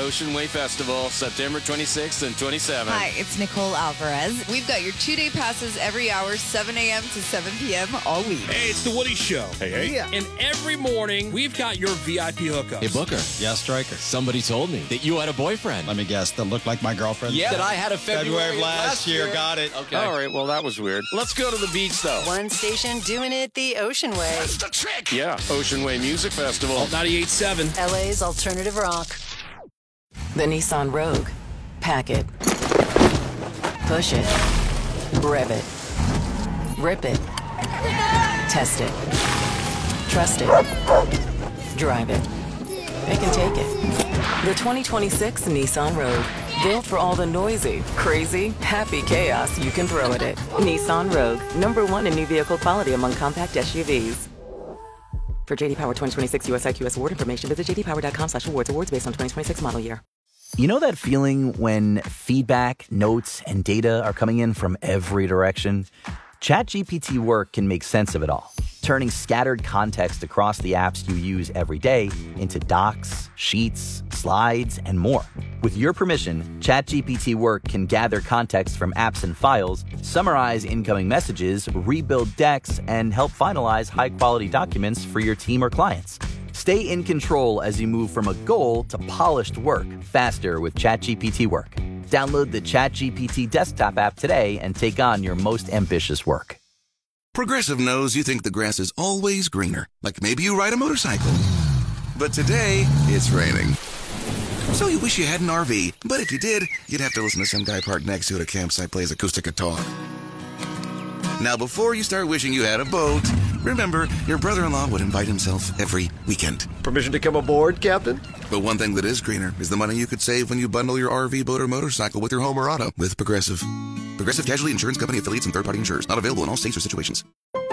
Ocean Way Festival, September 26th and 27th. Hi, it's Nicole Alvarez. We've got your 2-day passes every hour, 7 a.m. to 7 p.m. all week. Hey, it's The Woody Show. Hey. Yeah. And every morning, we've got your VIP hookups. Hey, Booker. Yeah, Stryker. Somebody told me that you had a boyfriend. Let me guess. That looked like my girlfriend? Yeah. That I had a February of last year. Got it. Okay. All right, well, that was weird. Let's go to the beach, though. One station doing it the Ocean Way. That's the trick. Yeah, Ocean Way Music Festival. 98.7. LA's alternative rock. The Nissan Rogue. Pack it. Push it. Rev it. Rip it. Test it. Trust it. Drive it. It can take it. The 2026 Nissan Rogue. Built for all the noisy, crazy, happy chaos you can throw at it. Nissan Rogue. #1 in new vehicle quality among compact SUVs. For JD Power 2026 US IQS award information, visit jdpower.com/awards. Awards based on 2026 model year. You know that feeling when feedback, notes, and data are coming in from every direction? ChatGPT Work can make sense of it all, turning scattered context across the apps you use every day into docs, sheets, slides, and more. With your permission, ChatGPT Work can gather context from apps and files, summarize incoming messages, rebuild decks, and help finalize high-quality documents for your team or clients. Stay in control as you move from a goal to polished work faster with ChatGPT Work. Download the ChatGPT desktop app today and take on your most ambitious work. Progressive knows you think the grass is always greener, like maybe you ride a motorcycle. But today, it's raining. So you wish you had an RV, but if you did, you'd have to listen to some guy parked next to it at a campsite plays acoustic guitar. Now, before you start wishing you had a boat, remember, your brother-in-law would invite himself every weekend. Permission to come aboard, Captain? But one thing that is greener is the money you could save when you bundle your RV, boat, or motorcycle with your home or auto with Progressive. Progressive Casualty Insurance Company affiliates and third-party insurers. Not available in all states or situations.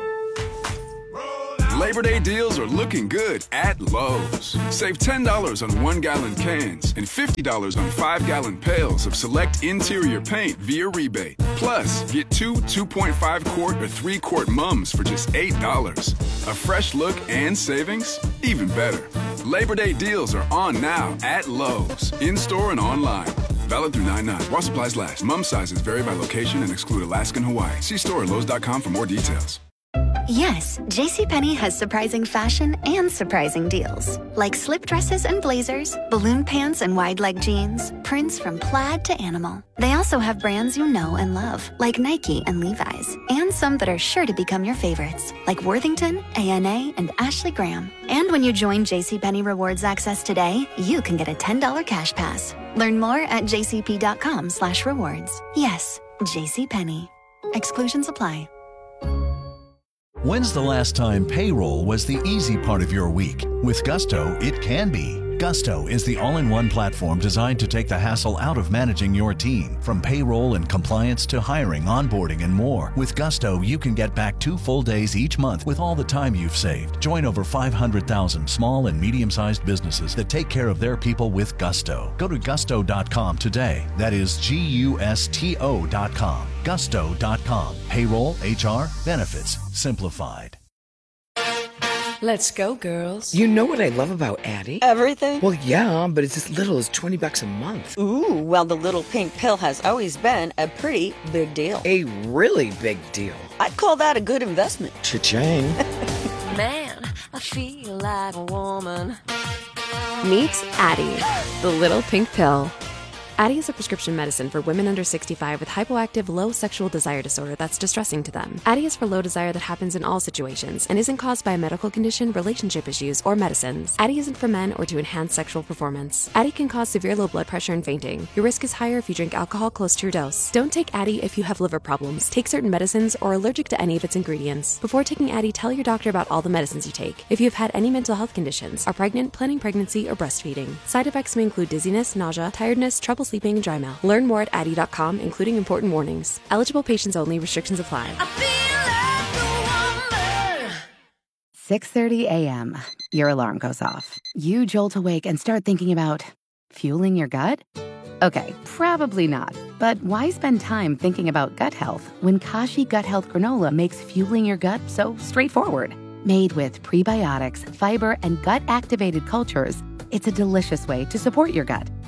Labor Day deals are looking good at Lowe's. Save $10 on 1-gallon cans and $50 on 5-gallon pails of select interior paint via rebate. Plus, get 2 2.5-quart or 3-quart mums for just $8. A fresh look and savings? Even better. Labor Day deals are on now at Lowe's, in-store and online. Valid through 9/9. While supplies last. Mum sizes vary by location and exclude Alaska and Hawaii. See store at Lowe's.com for more details. Yes, JCPenney has surprising fashion and surprising deals. Like slip dresses and blazers, balloon pants and wide leg jeans, prints from plaid to animal. They also have brands you know and love, like Nike and Levi's, and some that are sure to become your favorites, like Worthington, ANA, and Ashley Graham. And when you join JCPenney Rewards Access today, you can get a $10 cash pass. Learn more at jcp.com/rewards. Yes, JCPenney. Exclusions apply. When's the last time payroll was the easy part of your week? With Gusto, it can be. Gusto is the all-in-one platform designed to take the hassle out of managing your team. From payroll and compliance to hiring, onboarding, and more. With Gusto, you can get back 2 full days each month with all the time you've saved. Join over 500,000 small and medium-sized businesses that take care of their people with Gusto. Go to gusto.com today. That is GUSTO.com. Gusto.com. Payroll, HR, benefits, simplified. Let's go, girls. You know what I love about Addie? Everything? Well, yeah, but it's as little as $20 a month. Ooh, well, the little pink pill has always been a pretty big deal. A really big deal. I'd call that a good investment. Cha-ching. Man, I feel like a woman. Meet Addie, the little pink pill. Addie is a prescription medicine for women under 65 with hypoactive low sexual desire disorder that's distressing to them. Addie is for low desire that happens in all situations and isn't caused by a medical condition, relationship issues, or medicines. Addie isn't for men or to enhance sexual performance. Addie can cause severe low blood pressure and fainting. Your risk is higher if you drink alcohol close to your dose. Don't take Addie if you have liver problems, take certain medicines, or are allergic to any of its ingredients. Before taking Addie, tell your doctor about all the medicines you take. If you've had any mental health conditions, are pregnant, planning pregnancy, or breastfeeding. Side effects may include dizziness, nausea, tiredness, trouble sleeping, and dry mouth. Learn more at Addie.com, including important warnings. Eligible patients only. Restrictions apply. 6:30 a.m. Your alarm goes off. You jolt awake and start thinking about fueling your gut? Okay, probably not. But why spend time thinking about gut health when Kashi Gut Health Granola makes fueling your gut so straightforward? Made with prebiotics, fiber, and gut-activated cultures, it's a delicious way to support your gut.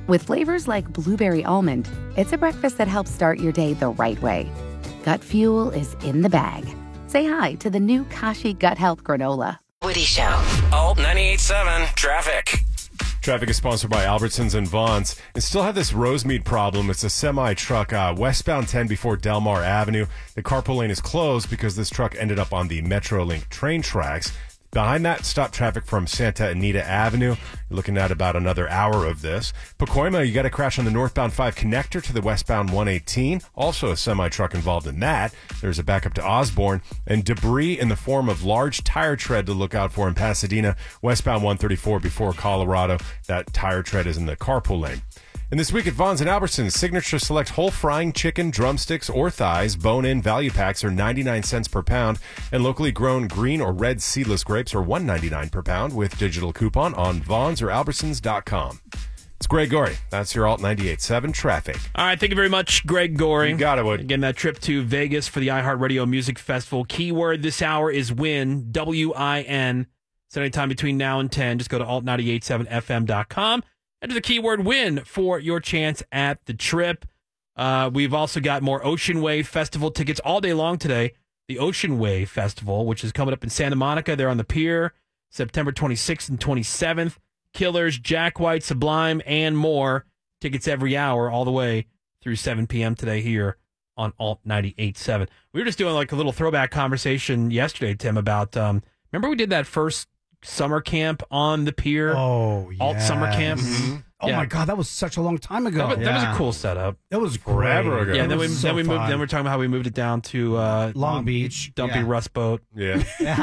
With flavors like blueberry almond, it's a breakfast that helps start your day the right way. Gut Fuel is in the bag. Say hi to the new Kashi Gut Health Granola. Woody Show. Alt 98.7 Traffic. Traffic is sponsored by Albertsons and Vons. And still have this Rosemead problem. It's a semi-truck westbound 10 before Delmar Avenue. The carpool lane is closed because this truck ended up on the Metrolink train tracks. Behind that, stop traffic from Santa Anita Avenue. You're looking at about another hour of this. Pacoima, you got a crash on the northbound 5 connector to the westbound 118. Also a semi-truck involved in that. There's a backup to Osborne. And debris in the form of large tire tread to look out for in Pasadena, westbound 134 before Colorado. That tire tread is in the carpool lane. And this week at Vons and Albertsons, Signature Select whole frying chicken, drumsticks, or thighs, bone-in value packs are 99 cents per pound, and locally grown green or red seedless grapes are $1.99 per pound with digital coupon on Vons or Albertsons.com. It's Greg Gorey. That's your Alt 98.7 Traffic. All right, thank you very much, Greg Gorey. You got it, Wood. Again, that trip to Vegas for the iHeartRadio Music Festival. Keyword this hour is WIN, W-I-N. So anytime between now and 10, just go to alt987fm.com. Enter the keyword WIN for your chance at the trip. We've also got more Ocean Wave Festival tickets all day long today. The Ocean Wave Festival, which is coming up in Santa Monica. They're on the pier, September 26th and 27th. Killers, Jack White, Sublime, and more. Tickets every hour all the way through 7 p.m. today here on Alt 98.7. We were just doing like a little throwback conversation yesterday, Tim, about, remember we did that first summer camp on the pier? Oh, yeah. Alt summer camp. Mm-hmm. Oh, my God, that was such a long time ago. That was a cool setup. It was forever ago. Yeah, then we moved. Then we're talking about how we moved it down to Long Beach, Dumpy Rust Boat. Yeah.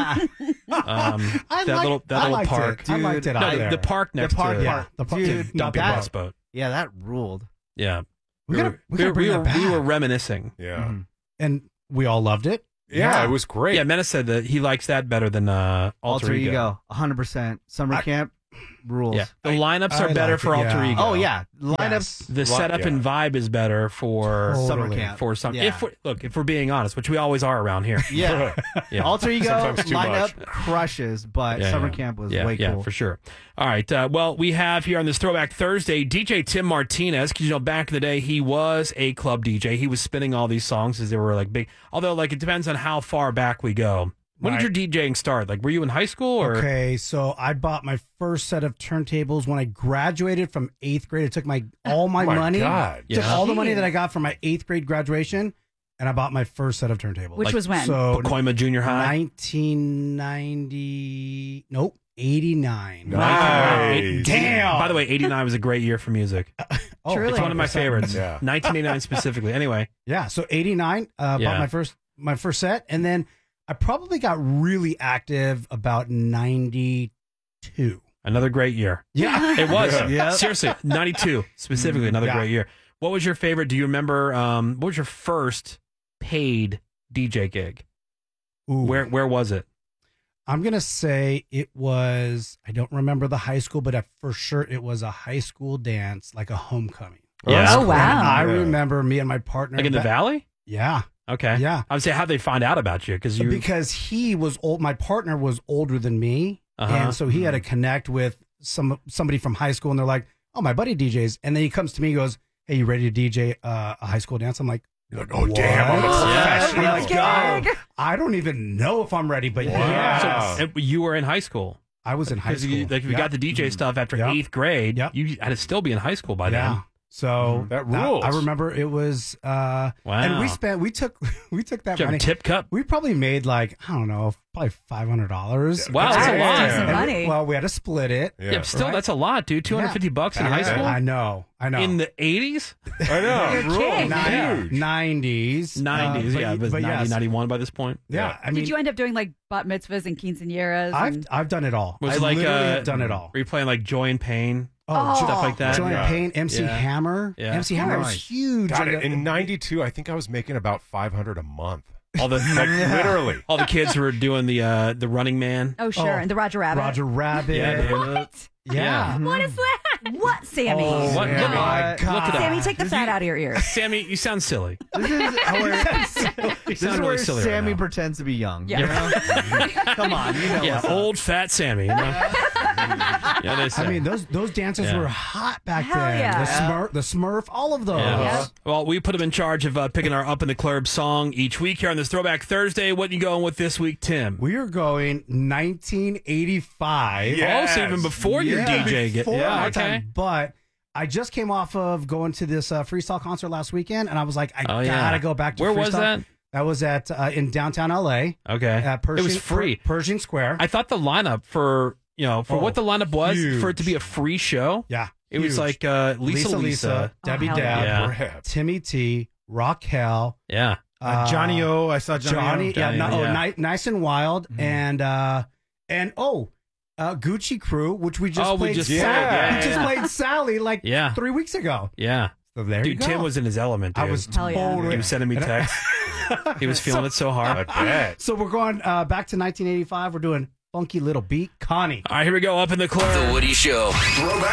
That little park. I liked it. The park next to it. The park. Dude, Dumpy Rust Boat. Yeah, that ruled. Yeah, we gotta bring that back. We were reminiscing. Yeah, and we all loved it. Yeah, it was great. Yeah, Menace said that he likes that better than Alter Ego. 100%. Summer camp rules. Yeah, the lineups are better for Alter Ego. Oh yeah, lineups. The setup and vibe is better for summer camp. For some, Yeah. if we're being honest, which we always are around here. Yeah, Yeah. Alter Ego Sometimes too lineup much. crushes, but summer camp was way cool. Yeah, for sure. All right. Well, we have here on this Throwback Thursday DJ Tim Martinez, because back in the day he was a club DJ. He was spinning all these songs as they were like big. Although it depends on how far back we go. When did your DJing start? Like, were you in high school? Or? Okay, so I bought my first set of turntables when I graduated from 8th grade. I took all my money. God. Took all the money that I got from my 8th grade graduation, and I bought my first set of turntables. Which was when? So Pacoima Junior High? 1990. Nope, 89. Nice. Damn. By the way, 89 was a great year for music. Truly. It's one of my favorites. Yeah. 1989 specifically. Anyway. Yeah, so 89, bought my first set, and then I probably got really active about 92. Another great year. Yeah. It was. Yeah. Seriously, 92 specifically, another great year. What was your favorite? Do you remember, what was your first paid DJ gig? Ooh. Where was it? I'm going to say it was, I don't remember the high school, but for sure it was a high school dance, like a homecoming. Yeah. Oh, wow. And I remember me and my partner. Like in the Valley? Yeah. Okay. Yeah. I would say, how'd they find out about you? Because he was old. My partner was older than me. And so he had to connect with somebody from high school. And they're like, oh, my buddy DJs. And then he comes to me and goes, hey, you ready to DJ a high school dance? I'm like, oh, damn. I'm a professional. Let's go. I don't even know if I'm ready, but yeah. So, you were in high school. I was in high school. If you got the DJ stuff after 8th grade, you had to still be in high school by then. So that rules. I remember it was wow. And we took that Did you have money. a tip cup? We probably made probably $500. Wow, that's a lot. That's money. Well, we had to split it. Yeah, but still, that's a lot, dude. $250 in high school? I know. In the 80s? I know. You're kidding. 90s. 90s, but 90, 91 by this point. Yeah. I mean, did you end up doing like bat mitzvahs and quinceañeras? I've done it all. Was I it like literally have done it all. Were you playing like Joy and Pain? Stuff like that. Joy and Pain, MC Hammer. Yeah. MC Hammer was huge. God, in 92, I think I was making about $500 a month. All the literally. All the kids who were doing the Running Man. Oh, sure. And the Roger Rabbit. Roger Rabbit. Yeah. What? Yeah. What is that? What, Sammy? Oh, What? my Look God. at that. Sammy, take the fat out of your ears. Sammy, you sound silly. This is really where silly right Sammy now. pretends to be young. Yeah. You know? Come on, you know. Yeah, what's up. old fat Sammy. You know? Yeah, they say. I mean, those dancers were hot back Hell then. yeah. The Smurf, all of those. Yeah. Well, we put them in charge of picking our Up in the Club song each week here on this Throwback Thursday. What are you going with this week, Tim? We are going 1985. Yes. Oh, so even before your DJ before get my okay. time. But I just came off of going to this freestyle concert last weekend, and I was like, I gotta go back to Where freestyle. was that? That was at in downtown LA. Okay. At Pershing, it was free. Pershing Square. I thought the lineup for what the lineup was huge. for it to be a free show. Yeah. It was like Lisa, Debbie Dab, Timmy T, Raquel. Yeah. Johnny O. I saw Johnny O. Nice and Wild, and Gucci Crew, which we just played. We just played Sally 3 weeks ago. Yeah. So there you go. Tim was in his element, dude. I was totally. He was sending me texts. He was feeling it so hard. I bet. So we're going back to 1985. We're doing Funky Little Beat, Connie. All right, here we go. Up in the Club. The Woody Show.